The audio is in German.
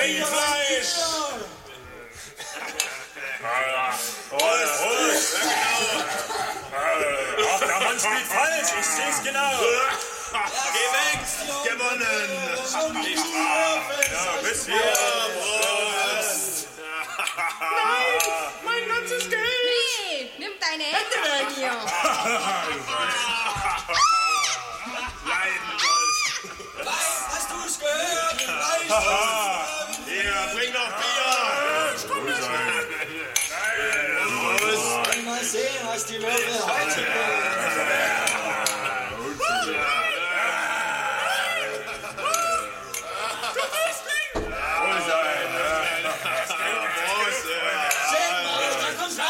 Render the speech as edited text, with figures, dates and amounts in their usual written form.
Rindfleisch! Ach, der Mann spielt falsch, ich seh's genau. Geh weg! Gewonnen! Nicht wahr? Ja, bis hier! Nein, mein ganzes Geld! Nee, nimm deine Hände weg hier. Leidengold! Hast du es gehört? Hier, bring noch Bier! Mal sehen, was die Würfel heute bringen.